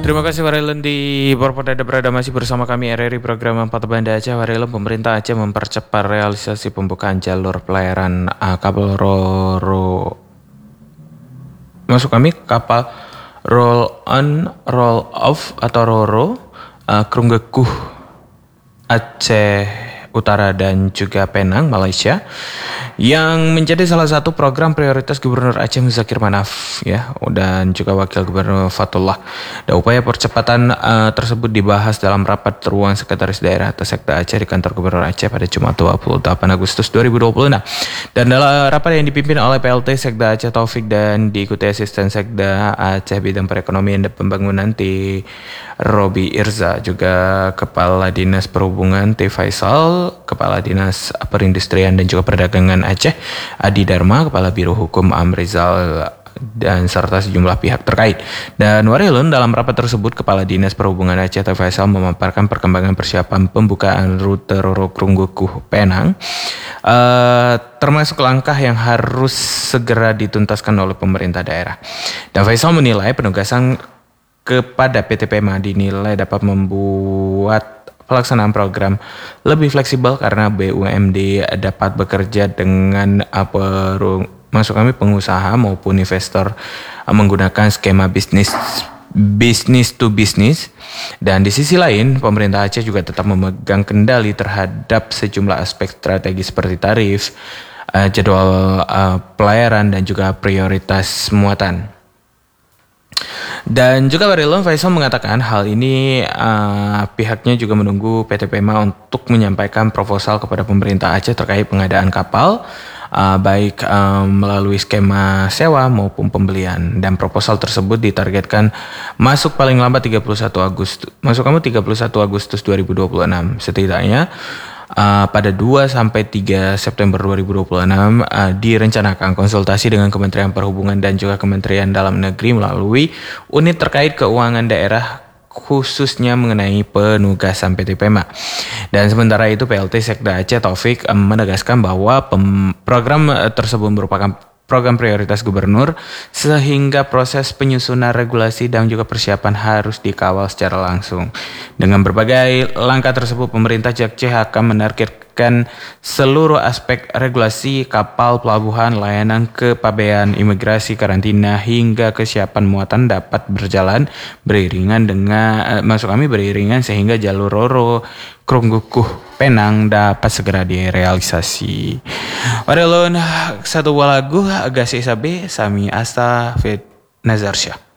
Terima kasih Warelen di Porpodada berada masih bersama kami RRI program 4 Banda Aceh. Warelen, pemerintah Aceh mempercepat realisasi pembukaan jalur pelayaran kapal Roro. Masuk kami kapal roll on, roll off atau Roro, Krunggekuh Aceh Utara dan juga Penang, Malaysia, yang menjadi salah satu program prioritas Gubernur Aceh Muzakir Manaf ya, dan juga Wakil Gubernur Fatullah. Dan upaya percepatan tersebut dibahas dalam rapat ruang Sekretaris Daerah atau Sekda Aceh di kantor Gubernur Aceh pada Jumat 28 Agustus 2026. Dan dalam rapat yang dipimpin oleh PLT Sekda Aceh Taufik dan diikuti asisten Sekda Aceh bidang perekonomian dan pembangunan T. Robi Irza, juga Kepala Dinas Perhubungan T. Faisal, Kepala Dinas Perindustrian dan juga Perdagangan Aceh Adi Dharma, Kepala Biro Hukum Amrizal, dan serta sejumlah pihak terkait. Dan Warelun, dalam rapat tersebut Kepala Dinas Perhubungan Aceh T. Faisal memaparkan perkembangan persiapan pembukaan rute Roro Krunggekuh Penang, termasuk langkah yang harus segera dituntaskan oleh pemerintah daerah. Dan Faisal menilai penugasan kepada PT PEMA dinilai dapat membuat pelaksanaan program lebih fleksibel karena BUMD dapat bekerja dengan pengusaha maupun investor menggunakan skema bisnis to bisnis. Dan di sisi lain, pemerintah Aceh juga tetap memegang kendali terhadap sejumlah aspek strategis seperti tarif, jadwal pelayaran dan juga prioritas muatan. Dan juga Warelun, Faisal mengatakan hal ini pihaknya juga menunggu PT PEMA untuk menyampaikan proposal kepada pemerintah Aceh terkait pengadaan kapal, baik melalui skema sewa maupun pembelian. Dan proposal tersebut ditargetkan masuk paling lambat 31 Agustus 2026. Setidaknya pada 2-3 September 2026 direncanakan konsultasi dengan Kementerian Perhubungan dan juga Kementerian Dalam Negeri melalui unit terkait keuangan daerah, khususnya mengenai penugasan PT PEMA. Dan sementara itu PLT Sekda Aceh Taufik menegaskan bahwa program tersebut merupakan program prioritas gubernur, sehingga proses penyusunan regulasi dan juga persiapan harus dikawal secara langsung. Dengan berbagai langkah tersebut, pemerintah Aceh akan menargetkan seluruh aspek regulasi kapal, pelabuhan, layanan kepabean, imigrasi, karantina, hingga kesiapan muatan dapat berjalan beriringan sehingga jalur Roro Krunggekuh Penang dapat segera direalisasi. Warelun, satu buah lagu Agasi Sabe Sami Asta Fit Nazar Syah.